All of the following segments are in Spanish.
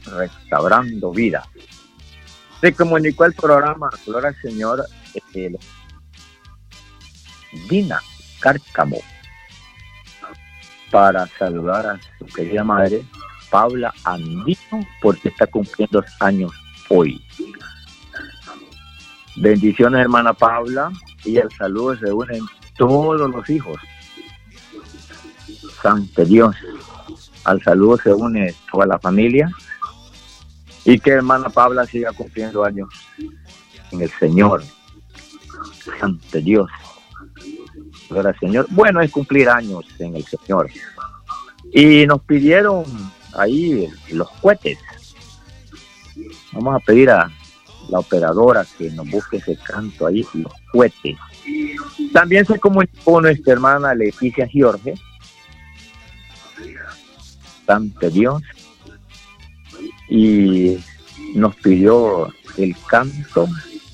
Restaurando Vida. Se comunicó el programa Gloria al Señor Dina Cárcamo para saludar a su querida madre Paula Andino, porque está cumpliendo años hoy. Bendiciones, hermana Paula, y el saludo se unen todos los hijos. Santo Dios, al saludo se une toda la familia, y que hermana Paula siga cumpliendo años en el Señor. Santo Dios, gloria al Señor. Bueno, es cumplir años en el Señor. Y nos pidieron ahí los cohetes. Vamos a pedir a la operadora que nos busque ese canto ahí, los cohetes. También se comunicó nuestra hermana Leticia Jorge. Santo Dios. Y nos pidió el canto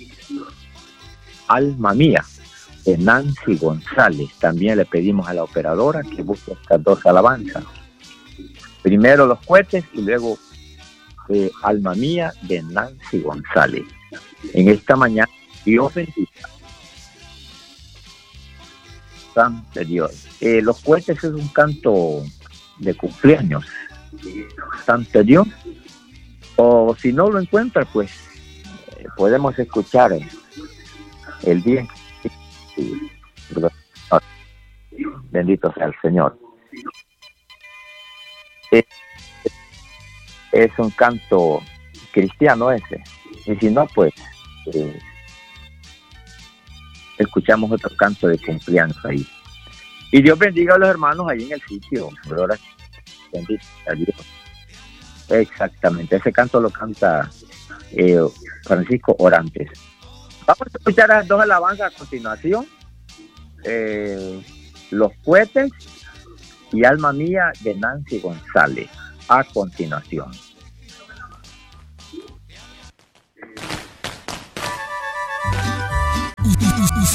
Alma Mía de Nancy González. También le pedimos a la operadora que busque estas dos alabanzas. Primero los cohetes y luego Alma Mía de Nancy González. En esta mañana, Dios bendiga. Santo Dios. Los cohetes es un canto de cumpleaños. Santo Dios. O si no lo encuentra, pues podemos escuchar el día. Bendito sea el Señor. Es un canto cristiano ese. Y si no, pues escuchamos otro canto de cumpleaños ahí. Y Dios bendiga a los hermanos ahí en el sitio. Bendito sea Dios. Exactamente, ese canto lo canta Francisco Orantes. Vamos a escuchar las dos alabanzas a continuación. Los cohetes y Alma Mía de Nancy González a continuación.